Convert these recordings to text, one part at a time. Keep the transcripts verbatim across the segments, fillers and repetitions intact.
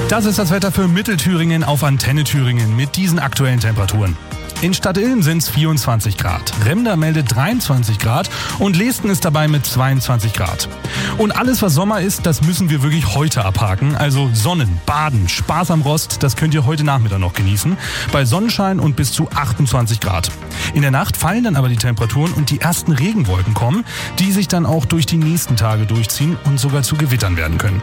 Das ist das Wetter für Mittelthüringen auf Antenne Thüringen mit diesen aktuellen Temperaturen. In Stadtilm sind es vierundzwanzig Grad, Remda meldet dreiundzwanzig Grad und Leesten ist dabei mit zweiundzwanzig Grad. Und alles, was Sommer ist, das müssen wir wirklich heute abhaken. Also Sonnen, Baden, Spaß am Rost, das könnt ihr heute Nachmittag noch genießen. Bei Sonnenschein und bis zu achtundzwanzig Grad. In der Nacht fallen dann aber die Temperaturen und die ersten Regenwolken kommen, die sich dann auch durch die nächsten Tage durchziehen und sogar zu Gewittern werden können.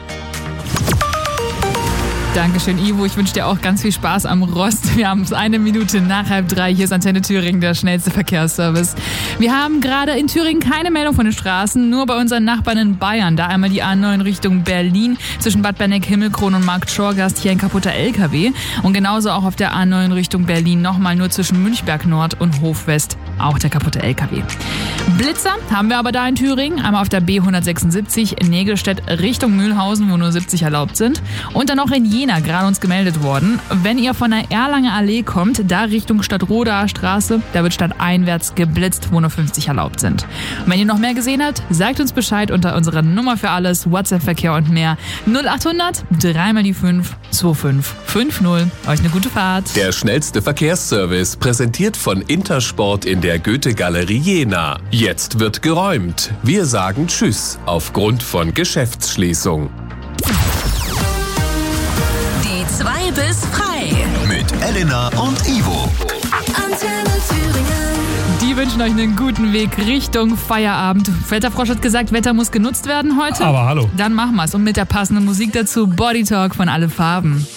Dankeschön, Ivo. Ich wünsche dir auch ganz viel Spaß am Rost. Wir haben es eine Minute nach halb drei. Hier ist Antenne Thüringen, der schnellste Verkehrsservice. Wir haben gerade in Thüringen keine Meldung von den Straßen, nur bei unseren Nachbarn in Bayern. Da einmal die A neun Richtung Berlin zwischen Bad Berneck-Himmelkron und Markt Schorgast. Hier ein kaputter L K W. Und genauso auch auf der A neun Richtung Berlin nochmal nur zwischen Münchberg Nord und Hof West. Auch der kaputte L K W. Blitzer haben wir aber da in Thüringen. Einmal auf der B hundertsechsundsiebzig Negelstedt Richtung Mühlhausen, wo nur siebzig erlaubt sind. Und dann noch in Jena, gerade uns gemeldet worden. Wenn ihr von der Erlanger Allee kommt, da Richtung Stadtrodaer Straße, da wird stadteinwärts geblitzt, wo nur fünfzig erlaubt sind. Und wenn ihr noch mehr gesehen habt, sagt uns Bescheid unter unserer Nummer für alles, WhatsApp-Verkehr und mehr. null achthundert, dreimal die fünf, zwei fünf fünf null. Euch eine gute Fahrt. Der schnellste Verkehrsservice, präsentiert von Intersport in der Goethe-Galerie Jena. Jetzt wird geräumt. Wir sagen Tschüss aufgrund von Geschäftsschließung. Die zwei bis frei. Mit Elena und Ivo. Antenne Thüringen. Die wünschen euch einen guten Weg Richtung Feierabend. Wetterfrosch hat gesagt, Wetter muss genutzt werden heute. Aber hallo. Dann machen wir's. Und mit der passenden Musik dazu Body Talk von Alle Farben.